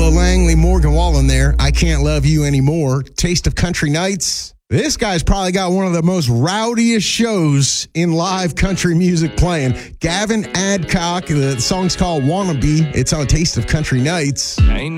Sheila Langley, Morgan Wallen there. I Can't Love You Anymore. Taste of Country Nights. This guy's probably got one of the most rowdiest shows in live country music playing. Gavin Adcock. The song's called Wannabe. It's on Taste of Country Nights.